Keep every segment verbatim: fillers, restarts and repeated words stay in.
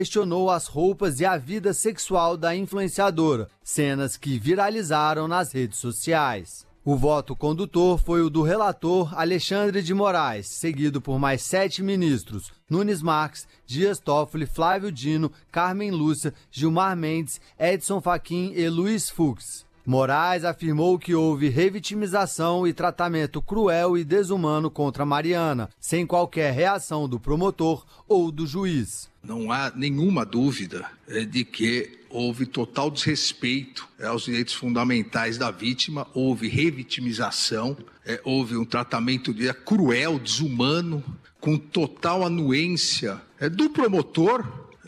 questionou as roupas e a vida sexual da influenciadora, cenas que viralizaram nas redes sociais. O voto condutor foi o do relator Alexandre de Moraes, seguido por mais sete ministros: Nunes Marques, Dias Toffoli, Flávio Dino, Carmen Lúcia, Gilmar Mendes, Edson Fachin e Luiz Fux. Moraes afirmou que houve revitimização e tratamento cruel e desumano contra Mariana, sem qualquer reação do promotor ou do juiz. Não há nenhuma dúvida de que houve total desrespeito aos direitos fundamentais da vítima, houve revitimização, houve um tratamento cruel, desumano, com total anuência do promotor.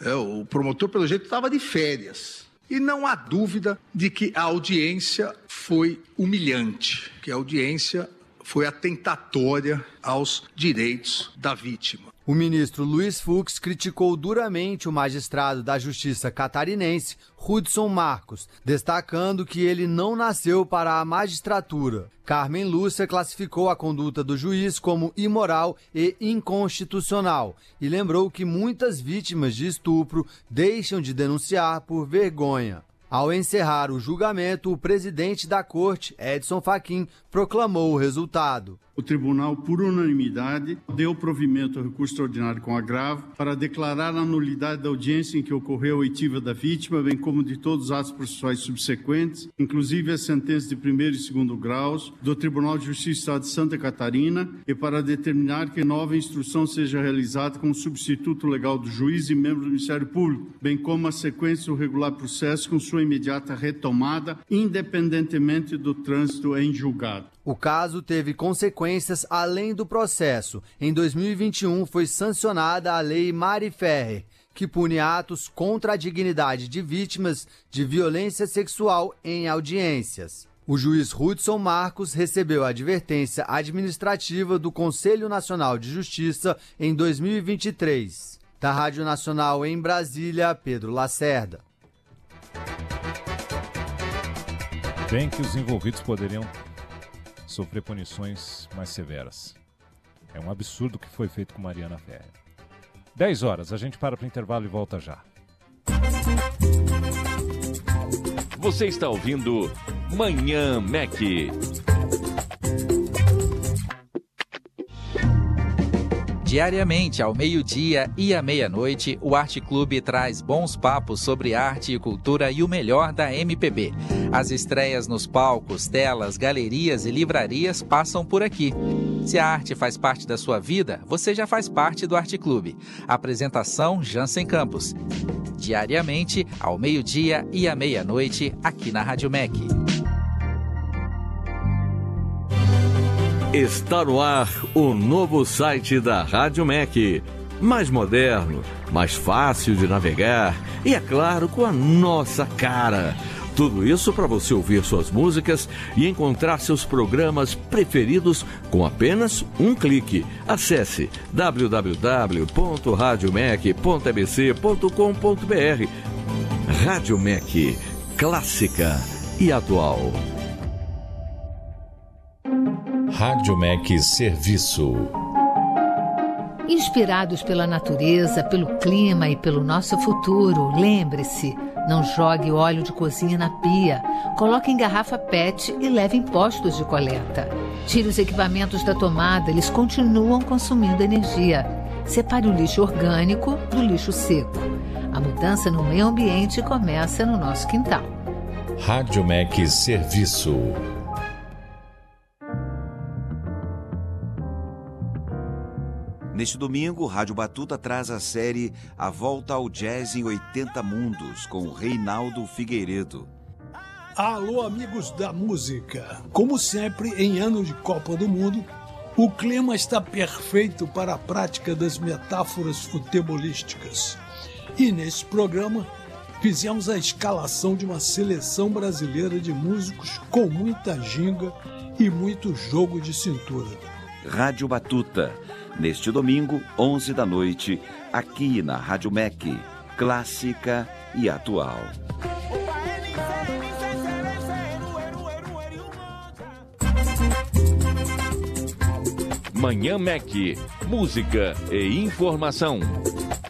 O promotor, pelo jeito, estava de férias. E não há dúvida de que a audiência foi humilhante, que a audiência foi atentatória aos direitos da vítima. O ministro Luiz Fux criticou duramente o magistrado da Justiça catarinense, Hudson Marcos, destacando que ele não nasceu para a magistratura. Carmen Lúcia classificou a conduta do juiz como imoral e inconstitucional e lembrou que muitas vítimas de estupro deixam de denunciar por vergonha. Ao encerrar o julgamento, o presidente da corte, Edson Fachin, proclamou o resultado. O tribunal, por unanimidade, deu provimento ao recurso extraordinário com agravo para declarar a nulidade da audiência em que ocorreu a oitiva da vítima, bem como de todos os atos processuais subsequentes, inclusive a sentença de primeiro e segundo graus do Tribunal de Justiça do Estado de Santa Catarina, e para determinar que nova instrução seja realizada como substituto legal do juiz e membro do Ministério Público, bem como a sequência do regular processo com sua imediata retomada, independentemente do trânsito em julgado. O caso teve consequências além do processo. Em dois mil e vinte e um foi sancionada a Lei Mari Ferrer, que pune atos contra a dignidade de vítimas de violência sexual em audiências. O juiz Hudson Marcos recebeu a advertência administrativa do Conselho Nacional de Justiça em dois mil e vinte e três. Da Rádio Nacional em Brasília, Pedro Lacerda. Bem que os envolvidos poderiam sofrer punições mais severas. É um absurdo o que foi feito com Mariana Ferrer. dez horas, a gente para para o intervalo e volta já. Você está ouvindo Manhã Mac. Diariamente, ao meio-dia e à meia-noite, o Arte Clube traz bons papos sobre arte e cultura e o melhor da M P B. As estreias nos palcos, telas, galerias e livrarias passam por aqui. Se a arte faz parte da sua vida, você já faz parte do Arte Clube. Apresentação Jansen Campos. Diariamente, ao meio-dia e à meia-noite, aqui na Rádio Mac. Está no ar o novo site da Rádio Mac. Mais moderno, mais fácil de navegar e, é claro, com a nossa cara. Tudo isso para você ouvir suas músicas e encontrar seus programas preferidos com apenas um clique. Acesse w w w ponto radio mac ponto a b c ponto com ponto b r. Rádio Mac, clássica e atual. Rádio Mac Serviço. Inspirados pela natureza, pelo clima e pelo nosso futuro, lembre-se, não jogue óleo de cozinha na pia, coloque em garrafa P E T e leve em postos de coleta. Tire os equipamentos da tomada, eles continuam consumindo energia. Separe o lixo orgânico do lixo seco. A mudança no meio ambiente começa no nosso quintal. Rádio Mac Serviço. Neste domingo, Rádio Batuta traz a série A Volta ao Jazz em oitenta Mundos, com Reinaldo Figueiredo. Alô, amigos da música! Como sempre, em ano de Copa do Mundo, o clima está perfeito para a prática das metáforas futebolísticas. E nesse programa, fizemos a escalação de uma seleção brasileira de músicos com muita ginga e muito jogo de cintura. Rádio Batuta. Neste domingo, onze da noite, aqui na Rádio Mac, clássica e atual. Manhã Mac, música e informação.